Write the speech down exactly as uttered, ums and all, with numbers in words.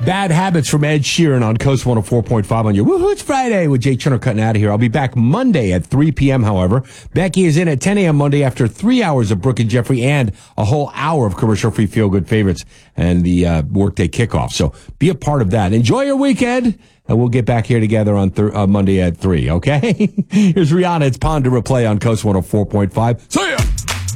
Bad Habits from Ed Sheeran on Coast one oh four point five on your Woohoo, it's Friday with Jay Turner cutting out of here. I'll be back Monday at three p.m., however. Becky is in at ten a.m. Monday after three hours of Brooke and Jeffrey and a whole hour of commercial-free feel-good favorites and the uh, workday kickoff. So be a part of that. Enjoy your weekend, and we'll get back here together on th- uh, Monday at three, okay? Here's Rihanna. It's Pond to Replay on Coast one oh four point five. See ya!